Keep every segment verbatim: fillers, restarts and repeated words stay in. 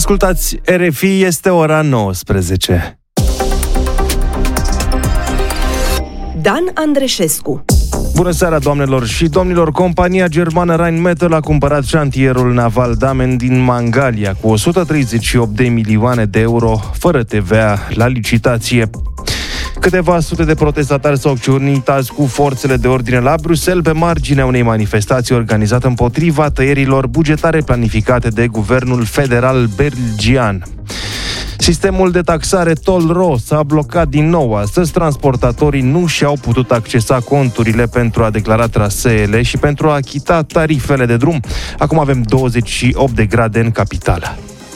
Ascultați R F I, este ora nouăsprezece. Dan Andreșescu. Bună seara, doamnelor și domnilor! Compania germană Rheinmetall a cumpărat șantierul naval Damen din Mangalia cu o sută treizeci și opt de milioane de euro, fără T V A, la licitație. Câteva sute de protestatari s-au ciurnit azi cu forțele de ordine la Bruxelles pe marginea unei manifestații organizate împotriva tăierilor bugetare planificate de guvernul federal belgian. Sistemul de taxare Tollro s-a blocat din nou astăzi. Transportatorii nu și-au putut accesa conturile pentru a declara traseele și pentru a achita tarifele de drum. Acum avem douăzeci și opt de grade în capitală.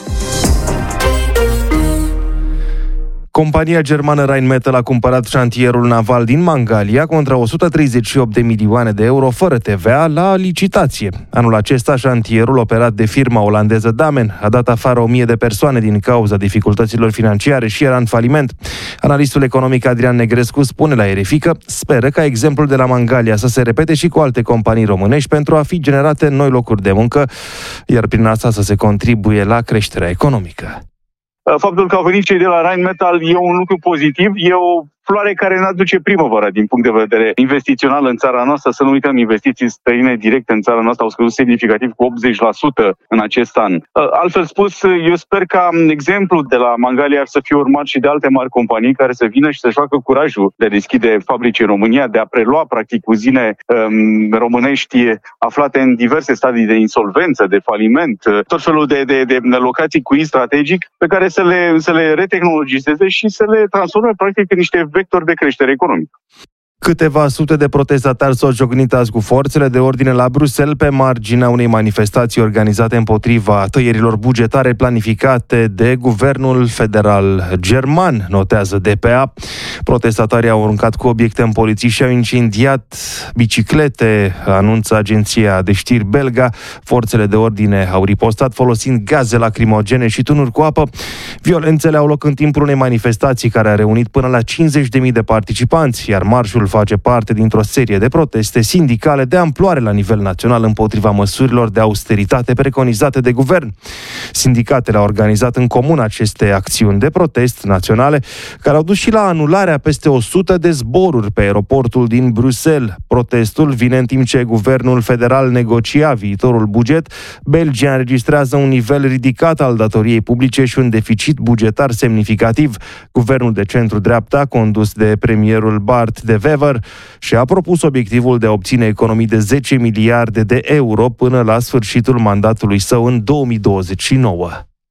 Compania germană Rheinmetall a cumpărat șantierul naval din Mangalia contra o sută treizeci și opt de milioane de euro fără T V A la licitație. Anul acesta, șantierul operat de firma olandeză Damen a dat afară o mie de persoane din cauza dificultăților financiare și era în faliment. Analistul economic Adrian Negrescu spune la R F I că speră ca exemplul de la Mangalia să se repete și cu alte companii românești pentru a fi generate noi locuri de muncă, iar prin asta să se contribuie la creșterea economică. Faptul că au venit cei de la Rheinmetall e un lucru pozitiv, e o floare care ne aduce primăvara din punct de vedere investițional în țara noastră. Să nu uităm, investiții străine directe în țara noastră au scăzut semnificativ cu optzeci la sută în acest an. Altfel spus, eu sper ca exemplul de la Mangalia să fie urmat și de alte mari companii care să vină și să-și facă curajul de a deschide fabrici în România, de a prelua practic uzine um, românești aflate în diverse stadii de insolvență, de faliment, tot felul de, de, de locații cu I strategic pe care să le, să le retehnologizeze și să le transforme practic în niște vector de creștere economică. Câteva sute de protestatari s-au ciocnit azi cu forțele de ordine la Bruxelles pe marginea unei manifestații organizate împotriva tăierilor bugetare planificate de guvernul federal german, notează D P A. Protestatarii au aruncat cu obiecte în poliții și au incendiat biciclete, anunță agenția de știri belga. Forțele de ordine au ripostat folosind gaze lacrimogene și tunuri cu apă. Violențele au loc în timpul unei manifestații care a reunit până la cincizeci de mii de participanți, iar marșul face parte dintr-o serie de proteste sindicale de amploare la nivel național împotriva măsurilor de austeritate preconizate de guvern. Sindicatele au organizat în comun aceste acțiuni de protest naționale, care au dus și la anularea peste o sută de zboruri pe aeroportul din Bruxelles. Protestul vine în timp ce guvernul federal negocia viitorul buget. Belgia înregistrează un nivel ridicat al datoriei publice și un deficit bugetar semnificativ. Guvernul de centru-dreapta, condus de premierul Bart de Wever, și a propus obiectivul de a obține economii de zece miliarde de euro până la sfârșitul mandatului său în două mii douăzeci și nouă.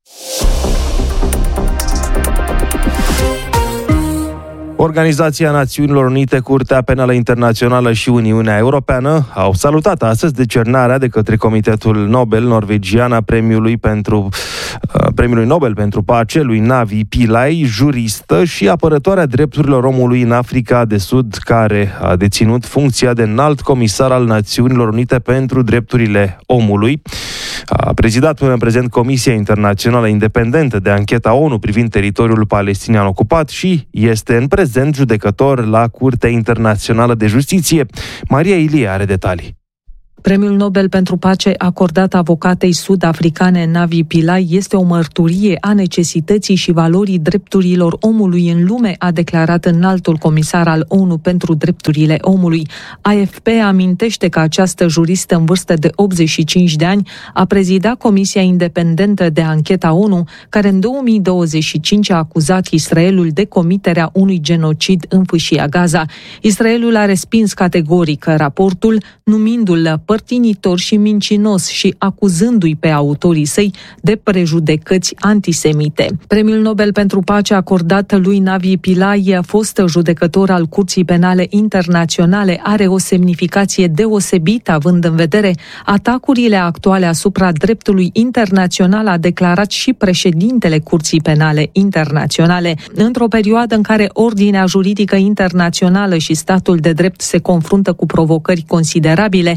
Organizația Națiunilor Unite, Curtea Penală Internațională și Uniunea Europeană au salutat astăzi decernarea de către Comitetul Nobel norvegian a premiului pentru uh, premiului Nobel pentru pace lui Navi Pillay, juristă și apărătoarea drepturilor omului în Africa de Sud, care a deținut funcția de înalt comisar al Națiunilor Unite pentru drepturile omului. A prezidat până în prezent Comisia Internațională Independentă de Ancheta ONU privind teritoriul palestinian ocupat și este în prezent judecător la Curtea Internațională de Justiție. Maria Ilie are detalii. Premiul Nobel pentru pace acordat avocatei sud-africane Navi Pillay este o mărturie a necesității și valorii drepturilor omului în lume, a declarat înaltul comisar al ONU pentru drepturile omului. A F P amintește că această juristă în vârstă de optzeci și cinci de ani a prezidat Comisia Independentă de Ancheta ONU, care în două mii douăzeci și cinci a acuzat Israelul de comiterea unui genocid în Fâșia Gaza. Israelul a respins categoric raportul, numindu-l părtinitor și mincinos și acuzându-i pe autorii săi de prejudecăți antisemite. Premiul Nobel pentru pace acordat lui Navi Pillay, fost judecător al Curții Penale Internaționale, are o semnificație deosebită având în vedere atacurile actuale asupra dreptului internațional, a declarat și președintele Curții Penale Internaționale. Într-o perioadă în care ordinea juridică internațională și statul de drept se confruntă cu provocări considerabile,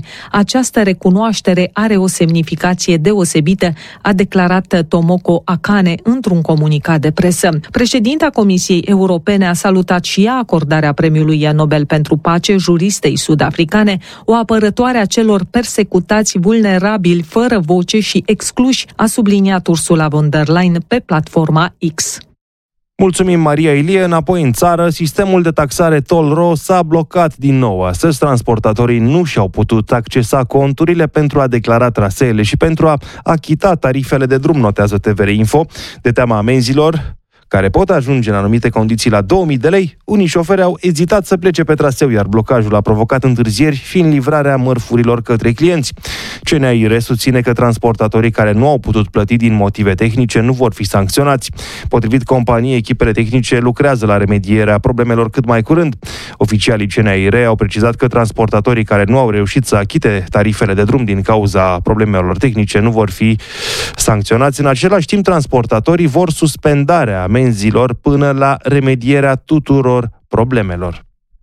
această recunoaștere are o semnificație deosebită, a declarat Tomoko Akane într-un comunicat de presă. Președinta Comisiei Europene a salutat și ea acordarea Premiului Nobel pentru Pace juristei sud-africane, o apărătoare a celor persecutați, vulnerabili, fără voce și excluși, a subliniat Ursula von der Leyen pe platforma X. Mulțumim, Maria Ilie. Înapoi în țară, sistemul de taxare Tollro s-a blocat din nou. Astăzi, transportatorii nu și-au putut accesa conturile pentru a declara traseele și pentru a achita tarifele de drum, notează T V R Info. De teama amenzilor, care pot ajunge în anumite condiții la două mii de lei, unii șoferi au ezitat să plece pe traseu, iar blocajul a provocat întârzieri și în livrarea mărfurilor către clienți. C N A I R susține că transportatorii care nu au putut plăti din motive tehnice nu vor fi sancționați. Potrivit companiei, echipele tehnice lucrează la remedierea problemelor cât mai curând. Oficialii C N A I R au precizat că transportatorii care nu au reușit să achite tarifele de drum din cauza problemelor tehnice nu vor fi sancționați. În același timp, transportatorii vor suspendarea amenzilor până la remedierea tuturor problemelor.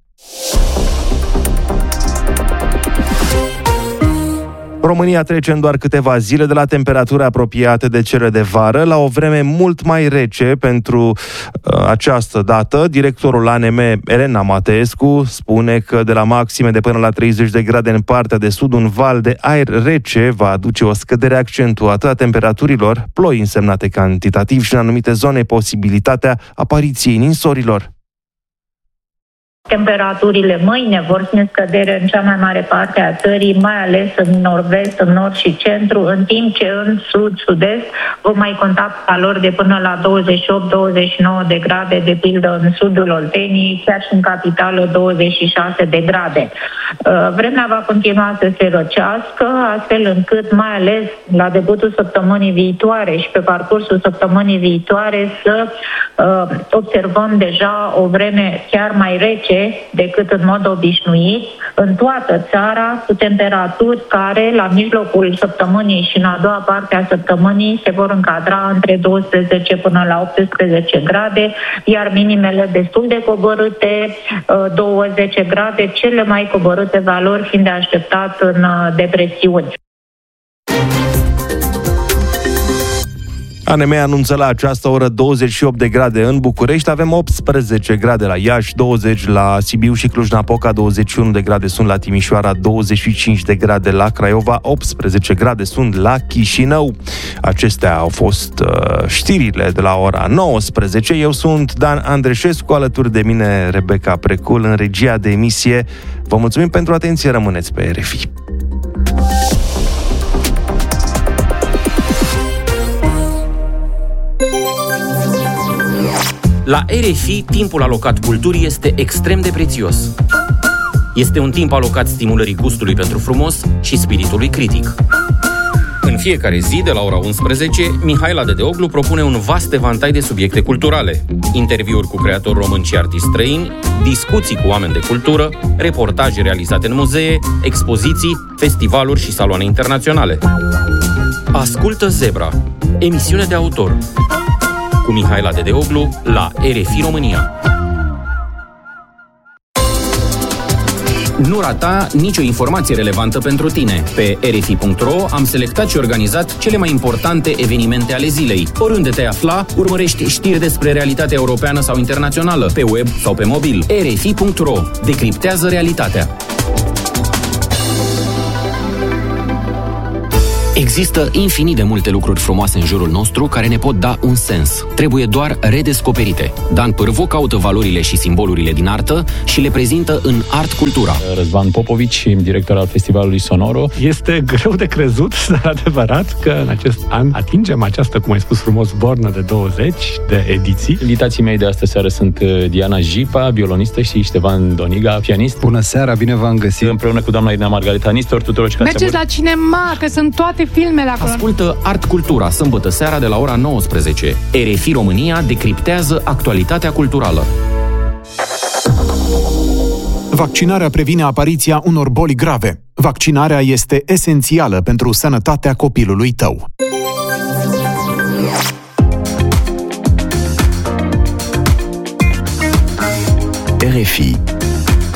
România trece în doar câteva zile de la temperaturi apropiate de cele de vară la o vreme mult mai rece pentru uh, această dată. Directorul A N M, Elena Mateescu, spune că de la maxime de până la treizeci de grade în partea de sud, un val de aer rece va aduce o scădere accentuată a temperaturilor, ploi însemnate cantitativ și în anumite zone posibilitatea apariției ninsorilor. Temperaturile mâine vor fi în scădere în cea mai mare parte a țării, mai ales în nord-vest, în nord și centru, în timp ce în sud-sud-est vom mai conta valori de până la douăzeci și opt douăzeci și nouă de grade, de pildă în sudul Olteniei, chiar și în capitală douăzeci și șase de grade. Vremea va continua să se răcească, astfel încât, mai ales la debutul săptămânii viitoare și pe parcursul săptămânii viitoare, să uh, observăm deja o vreme chiar mai rece decât în mod obișnuit în toată țara, cu temperaturi care la mijlocul săptămânii și în a doua parte a săptămânii se vor încadra între douăsprezece până la optsprezece grade, iar minimele destul de coborâte, douăzeci grade, cele mai coborâte valori fiind de așteptat în depresiuni. A N M anunță la această oră douăzeci și opt de grade în București, avem optsprezece grade la Iași, douăzeci la Sibiu și Cluj-Napoca, douăzeci și unu de grade sunt la Timișoara, douăzeci și cinci de grade la Craiova, optsprezece grade sunt la Chișinău. Acestea au fost uh, știrile de la ora nouăsprezece. Eu sunt Dan Andreșescu, alături de mine Rebecca Precul în regia de emisie. Vă mulțumim pentru atenție, rămâneți pe R F I. La R F I, timpul alocat culturii este extrem de prețios. Este un timp alocat stimulării gustului pentru frumos și spiritului critic. În fiecare zi, de la ora unsprezece, Mihaela Dedeoglu propune un vast evantai de subiecte culturale. Interviuri cu creatori români și artiști străini, discuții cu oameni de cultură, reportaje realizate în muzee, expoziții, festivaluri și saloane internaționale. Ascultă Zebra, emisiune de autor, cu Mihaela Dedeoglu la R F I România. Nu rata nicio informație relevantă pentru tine. Pe r f i punct r o am selectat și organizat cele mai importante evenimente ale zilei. Oriunde te afla, urmărești știri despre realitatea europeană sau internațională, pe web sau pe mobil. r f i punct r o. Decriptează realitatea. Există infinit de multe lucruri frumoase în jurul nostru care ne pot da un sens. Trebuie doar redescoperite. Dan Pârvu caută valorile și simbolurile din artă și le prezintă în Art Cultura. Răzvan Popovici, director al Festivalului Sonoro. Este greu de crezut, dar adevărat, că în acest an atingem această, cum ai spus frumos, bornă de douăzeci de ediții. Invitații mei de astă seară sunt Diana Jipa, violonistă, și Ștefan Doniga, pianist. Bună seara, bine v-am găsit! Împreună cu doamna Irina Margarita Nistor, tuturor ce mergeți la cinema, că sunt toate filmele acolo. Ascultă Art Cultura, sâmbătă seara de la ora nouăsprezece. R F I România decriptează actualitatea culturală. Vaccinarea previne apariția unor boli grave. Vaccinarea este esențială pentru sănătatea copilului tău. R F I